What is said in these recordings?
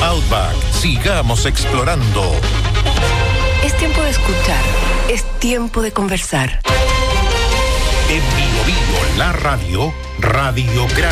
Outback, sigamos explorando. Es tiempo de escuchar, es tiempo de conversar. En Bio Bio, la radio, Radiograma.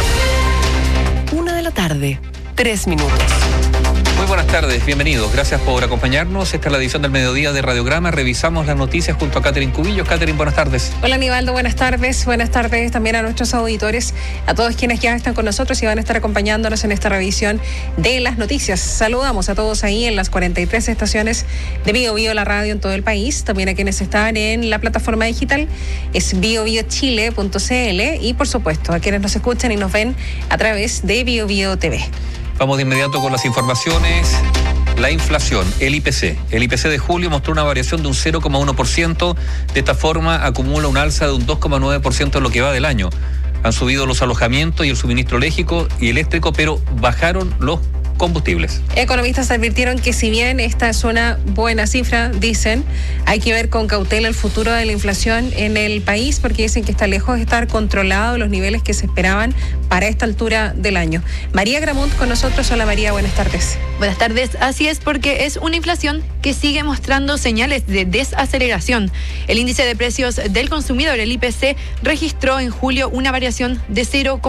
1:00 p.m, 3 minutos. Muy buenas tardes, bienvenidos. Gracias por acompañarnos. Esta es la edición del mediodía de Radiograma. Revisamos las noticias junto a Catherine Cubillos. Catherine, buenas tardes. Hola, Aníbaldo, buenas tardes. Buenas tardes también a nuestros auditores, a todos quienes ya están con nosotros y van a estar acompañándonos en esta revisión de las noticias. Saludamos a todos ahí en las 43 estaciones de Bio Bio, la radio en todo el país. También a quienes están en la plataforma digital, es biobiochile.cl, y por supuesto a quienes nos escuchan y nos ven a través de Bio Bio TV. Vamos de inmediato con las informaciones. La inflación, el IPC. El IPC de julio mostró una variación de un 0,1%. De esta forma, acumula un alza de un 2,9% en lo que va del año. Han subido los alojamientos y el suministro eléctrico, pero bajaron los combustibles. Economistas advirtieron que si bien esta es una buena cifra, dicen, hay que ver con cautela el futuro de la inflación en el país, porque dicen que está lejos de estar controlado los niveles que se esperaban para esta altura del año. María Gramunt con nosotros. Hola María, buenas tardes. Buenas tardes, así es, porque es una inflación que sigue mostrando señales de desaceleración. El índice de precios del consumidor, el IPC, registró en julio una variación de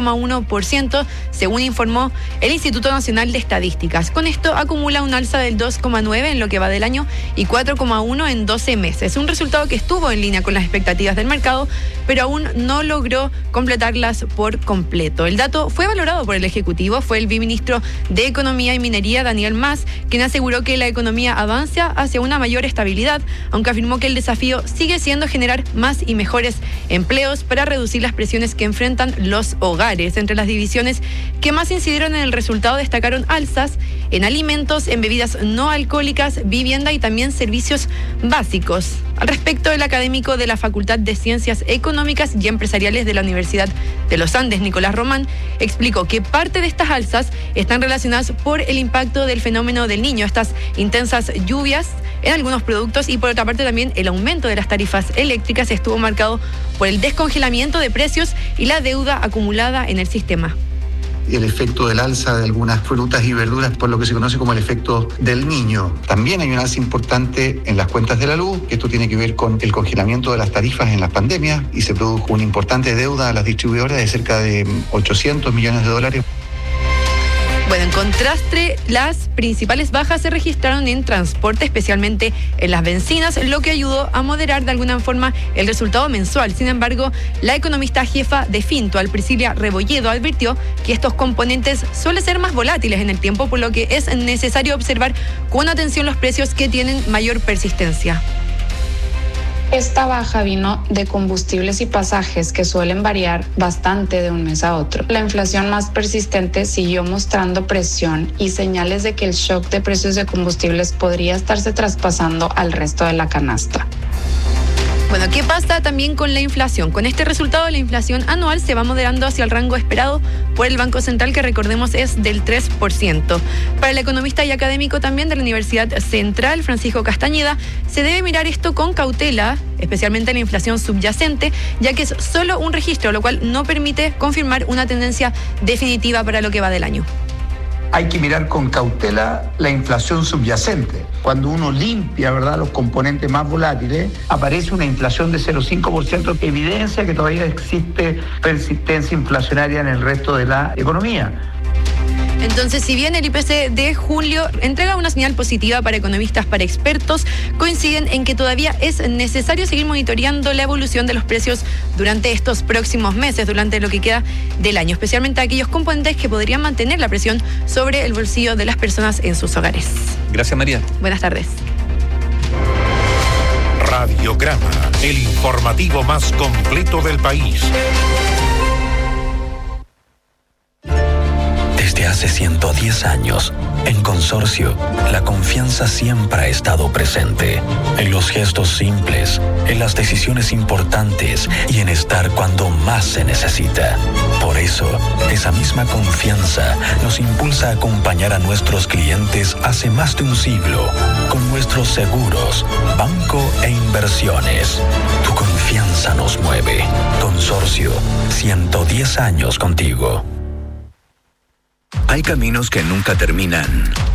0,1%, según informó el Instituto Nacional de Estadísticas. Con esto acumula un alza del 2,9% en lo que va del año y 4,1% en 12 meses. Un resultado que estuvo en línea con las expectativas del mercado, pero aún no logró completarlas por completo. El dato fue valorado por el Ejecutivo. Fue el viceministro de Economía y Minería, Daniel Mas, quien aseguró que la economía avanza hacia una mayor estabilidad, aunque afirmó que el desafío sigue siendo generar más y mejores empleos para reducir las presiones que enfrentan los hogares. Entre las divisiones que más incidieron en el resultado destacaron alzas en alimentos, en bebidas no alcohólicas, vivienda y también servicios básicos. Al respecto, el académico de la Facultad de Ciencias Económicas y Empresariales de la Universidad de los Andes, Nicolás Román, explicó que parte de estas alzas están relacionadas por el impacto del fenómeno del Niño, estas intensas lluvias en algunos productos, y por otra parte también el aumento de las tarifas eléctricas estuvo marcado por el descongelamiento de precios y la deuda acumulada en el sistema. El efecto del alza de algunas frutas y verduras, por lo que se conoce como el efecto del Niño. También hay un alza importante en las cuentas de la luz, que esto tiene que ver con el congelamiento de las tarifas en las pandemias, y se produjo una importante deuda a las distribuidoras de cerca de $800 millones. Bueno, en contraste, las principales bajas se registraron en transporte, especialmente en las bencinas, lo que ayudó a moderar de alguna forma el resultado mensual. Sin embargo, la economista jefa de Fintual, Priscila Rebolledo, advirtió que estos componentes suelen ser más volátiles en el tiempo, por lo que es necesario observar con atención los precios que tienen mayor persistencia. Esta baja vino de combustibles y pasajes que suelen variar bastante de un mes a otro. La inflación más persistente siguió mostrando presión y señales de que el shock de precios de combustibles podría estarse traspasando al resto de la canasta. Bueno, ¿qué pasa también con la inflación? Con este resultado, la inflación anual se va moderando hacia el rango esperado por el Banco Central, que recordemos es del 3%. Para el economista y académico también de la Universidad Central, Francisco Castañeda, se debe mirar esto con cautela, especialmente la inflación subyacente, ya que es solo un registro, lo cual no permite confirmar una tendencia definitiva para lo que va del año. Hay que mirar con cautela la inflación subyacente. Cuando uno limpia, ¿verdad?, los componentes más volátiles, aparece una inflación de 0,5%, que evidencia que todavía existe persistencia inflacionaria en el resto de la economía. Entonces, si bien el IPC de julio entrega una señal positiva para economistas, para expertos, coinciden en que todavía es necesario seguir monitoreando la evolución de los precios durante estos próximos meses, durante lo que queda del año, especialmente aquellos componentes que podrían mantener la presión sobre el bolsillo de las personas en sus hogares. Gracias, María. Buenas tardes. Radiograma, el informativo más completo del país. Desde hace 110 años, en Consorcio, la confianza siempre ha estado presente. En los gestos simples, en las decisiones importantes y en estar cuando más se necesita. Por eso, esa misma confianza nos impulsa a acompañar a nuestros clientes hace más de un siglo, con nuestros seguros, banco e inversiones. Tu confianza nos mueve. Consorcio, 110 años contigo. Hay caminos que nunca terminan